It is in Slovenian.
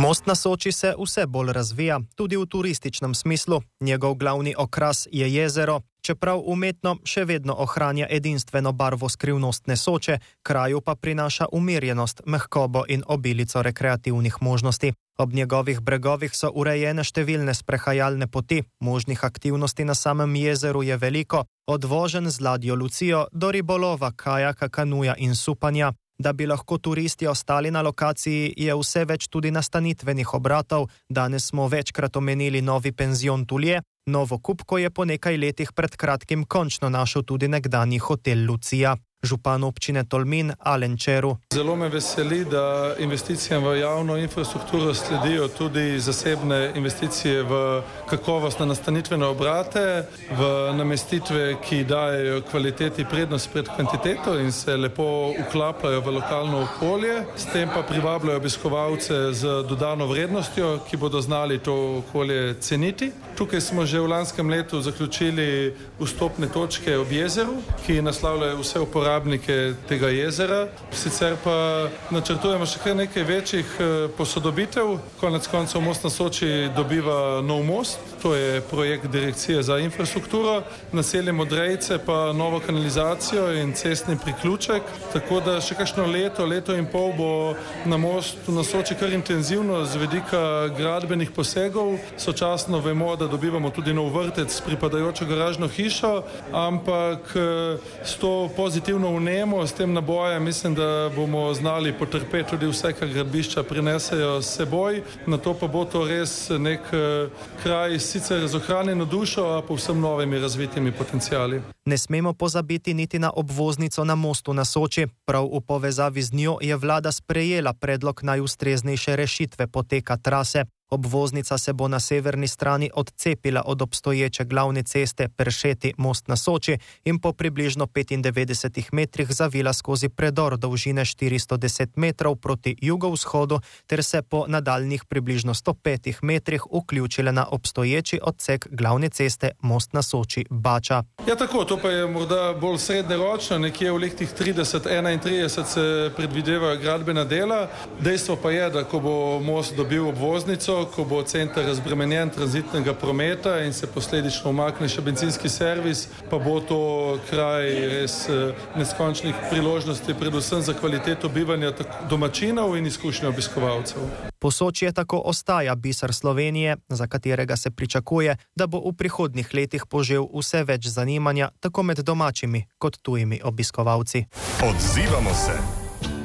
Most na Soči se vse bolj razvija, tudi v turističnem smislu. Njegov glavni okras je jezero, čeprav umetno še vedno ohranja edinstveno barvo skrivnostne Soče, kraju pa prinaša umirjenost, mehkobo in obilico rekreativnih možnosti. Ob njegovih bregovih so urejene številne sprehajalne poti, možnih aktivnosti na samem jezeru je veliko, od voženj z ladjo Lucijo do ribolova, kajaka, kanuja in supanja. Da bi lahko turisti ostali na lokaciji, je vse več tudi nastanitvenih obratov. Danes smo večkrat omenili novi penzion Tulje, novo kupko je po nekaj letih pred kratkim končno našel tudi nekdanji hotel Lucija. Župan občine Tolmin Alen Čeru. Zelo me veseli, da investicijam v javno infrastrukturo sledijo tudi zasebne investicije v kakovostne nastanitvene obrate, v namestitve, ki dajejo kvaliteti prednost pred kvantiteto in se lepo vklapljajo v lokalno okolje, s tem pa privabljajo obiskovalce z dodano vrednostjo, ki bodo znali to okolje ceniti. Tukaj smo že v lanskem letu zaključili vstopne točke ob jezeru, ki naslavljajo vse uporabnike tega jezera. Sicer pa načrtujemo še kar nekaj večjih posodobitev. Konec koncev Most na Soči dobiva nov most, to je projekt Direkcije za infrastrukturo, naselje Modrejce pa novo kanalizacijo in cestni priključek, tako da še kakšno leto in pol bo na Mostu na Soči kar intenzivno z vidika gradbenih posegov. Sočasno vemo, da dobivamo tudi nov vrtec s pripadajočo garažno hišo, ampak s to pozitivno vnemo, s tem nabojem, mislim, da bomo znali potrpeti tudi vse, kar gradbišča prinesejo s seboj. Na to pa bo to res nek kraj sicer z ohranjeno dušo, a povsem novimi razvitimi potencijali. Ne smemo pozabiti niti na obvoznico na Mostu na Soči. Prav v povezavi z njo je vlada sprejela predlog najustreznejše rešitve poteka trase. Obvoznica se bo na severni strani odcepila od obstoječe glavne ceste Peršeti Most na Soči in po približno 95 metrih zavila skozi predor dolžine 410 metrov proti jugovzhodu ter se po nadaljnih približno 105 metrih vključila na obstoječi odsek glavne ceste Most na Soči Bača. Ja, tako, to pa je morda bolj srednjeročno, nekje v letih 30-31 se predvidevajo gradbena dela. Dejstvo pa je, da ko bo most dobil obvoznico, ko bo center razbremenjen tranzitnega prometa in se posledično umakne še bencinski servis, pa bo to kraj res neskončnih priložnosti, predvsem za kvaliteto bivanja domačinov in izkušnje obiskovalcev. Posočje tako ostaja biser Slovenije, za katerega se pričakuje, da bo v prihodnjih letih požel vse več zanimanja tako med domačimi kot tujimi obiskovalci. Odzivamo se.